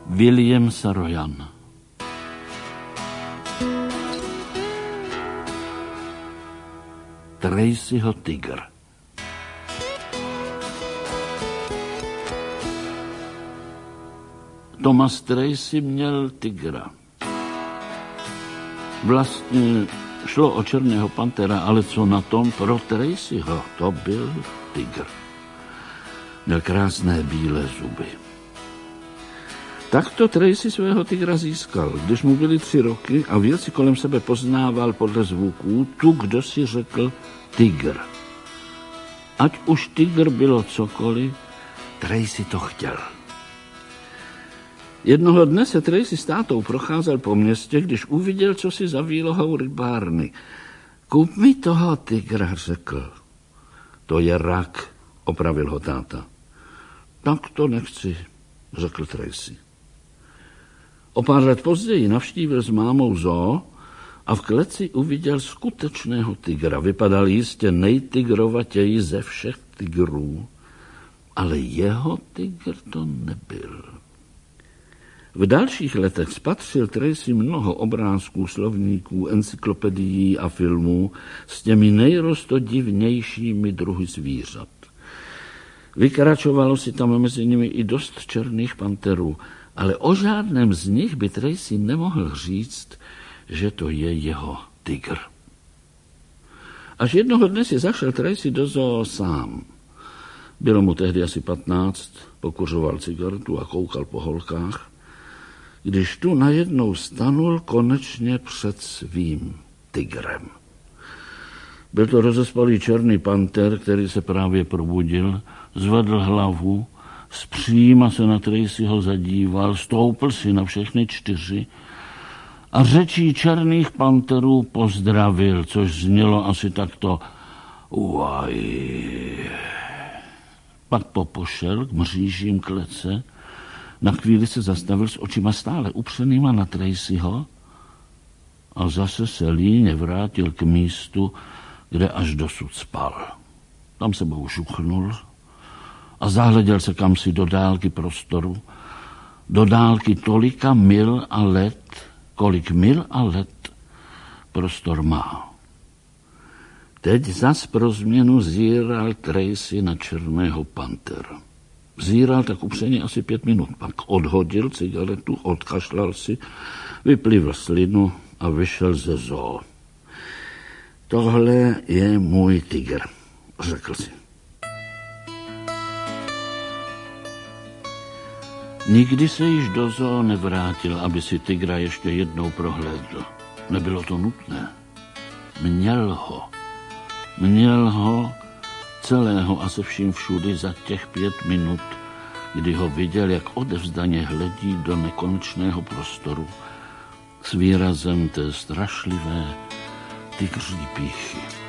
William Saroyan. Tracyho tygr. Thomas Tracy měl tygra. Vlastně šlo o černého pantera, ale co na tom pro Tracyho, to byl tygr. Měl krásné bílé zuby. Takto Tracy svého tygra získal, když mu byly 3 roky a věci kolem sebe poznával podle zvuků, tu, kdo si řekl tygr. Ať už tygr bylo cokoliv, Tracy to chtěl. Jednoho dne se Tracy s tátou procházel po městě, když uviděl, co si za výlohou rybárny. Kup mi toho tygra, řekl. To je rak, opravil ho táta. Tak to nechci, řekl Tracy. O pár let později navštívil s mámou zoo a v kleci uviděl skutečného tygra. Vypadal jistě nejtygrovatěji ze všech tygrů, ale jeho tygr to nebyl. V dalších letech spatřil Tracy mnoho obrázků, slovníků, encyklopedií a filmů s těmi nejrostodivnějšími druhy zvířat. Vykračovalo si tam mezi nimi i dost černých panterů, ale o žádném z nich by Tracy nemohl říct, že to je jeho tygr. Až jednoho dne si zašel Tracy do zoo sám. Bylo mu tehdy asi 15, pokuřoval cigaretu a koukal po holkách, když tu najednou stanul konečně před svým tygrem. Byl to rozespalý černý panter, který se právě probudil, zvedl hlavu, zpříma se na Tracyho zadíval, stoupl si na všechny 4 a řečí černých panterů pozdravil, což znělo asi takto: uaj. Pak popošel k mřížím klece, na chvíli se zastavil s očima stále upřenýma na Tracyho a zase se líně vrátil k místu, kde až dosud spal. Tam sebou žuchnul a zahleděl se kamsi do dálky prostoru, do dálky tolika mil a let, kolik mil a let prostor má. Teď zas pro změnu zíral Tracy na černého pantera. Zíral tak upřeně asi 5 minut, pak odhodil cigaretu, odkašlal si, vyplivl slinu a vyšel ze zoo. Tohle je můj tygr, řekl si. Nikdy se již do zoo nevrátil, aby si tygra ještě jednou prohlédl. Nebylo to nutné. Měl ho celého a se vším všudy za těch 5 minut, kdy ho viděl, jak odevzdaně hledí do nekonečného prostoru s výrazem té strašlivé tygří pýchy.